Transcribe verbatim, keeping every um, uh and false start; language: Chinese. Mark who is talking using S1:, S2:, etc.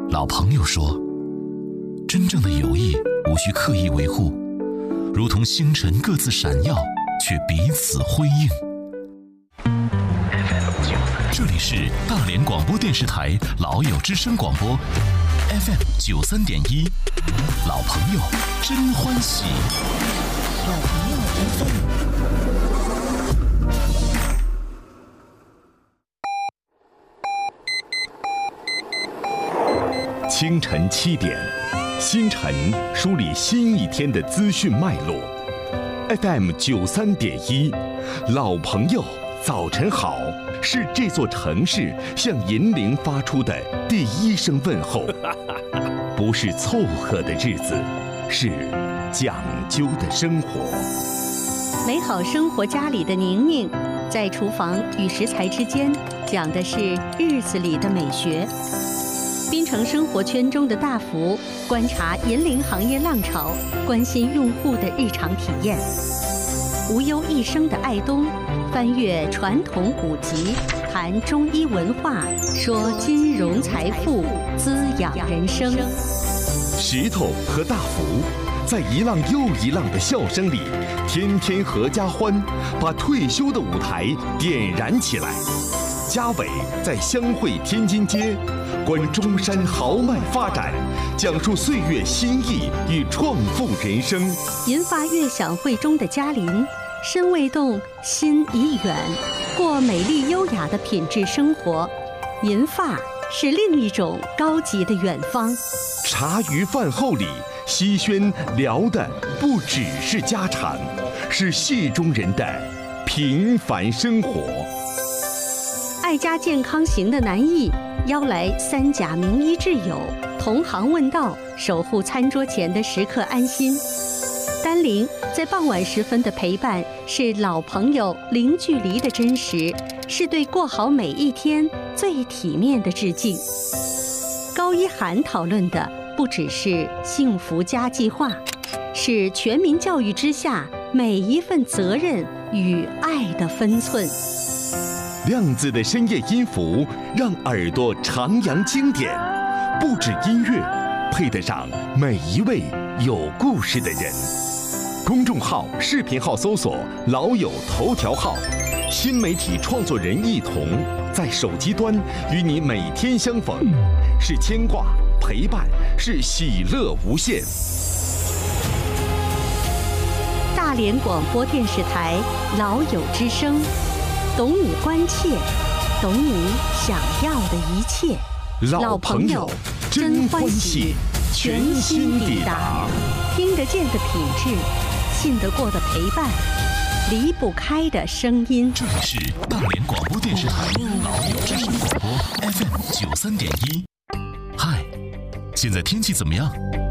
S1: 老朋友说，真正的友谊无需刻意维护，如同星辰各自闪耀，却彼此辉映。这里是大连广播电视台老友之声广播 F M 九三点一，老朋友真欢喜。
S2: 老朋友真欢喜。
S3: 清晨七点，星辰梳理新一天的资讯脉络。F M 九三点一，老朋友早晨好，是这座城市向银铃发出的第一声问候。不是凑合的日子，是讲究的生活。
S2: 美好生活家里的宁宁，在厨房与食材之间讲的是日子里的美学。滨城生活圈中的大福，观察银铃行业浪潮，关心用户的日常体验。无忧一生的爱东，翻阅传统古籍，谈中医文化，说金融财富，滋养人生。
S3: 石头和大福，在一浪又一浪的笑声里，天天合家欢，把退休的舞台点燃起来。嘉伟在湘汇天津街，观中山豪迈发展，讲述岁月新意与创富人生。
S2: 银发悦享会中的嘉林，身未动，心已远，过美丽优雅的品质生活。银发是另一种高级的远方。
S3: 茶余饭后里，西轩聊的不只是家常，是戏中人的平凡生活。
S2: 爱家健康行的南艺邀来三甲名医挚友，同行问道，守护餐桌前的食客安心。丹玲在傍晚时分的陪伴，是老朋友零距离的真实，是对过好每一天最体面的致敬。高一涵讨论的不只是幸福家计划，是全民教育之下每一份责任与爱的分寸。
S3: 亮子的深夜音符让耳朵徜徉经典，不止音乐，配得上每一位有故事的人。公众号、视频号搜索“老友头条号”，新媒体创作人一同在手机端与你每天相逢，是牵挂、陪伴，是喜乐无限。
S2: 大连广播电视台老友之声，懂你关切，懂你想要的一切。
S3: 老朋友真欢喜，全新抵达，
S2: 听得见的品质，信得过的陪伴，离不开的声音。
S1: 这里是大连广播电视台老友之声广播 F M 九三点一。嗨，现在天气怎么样？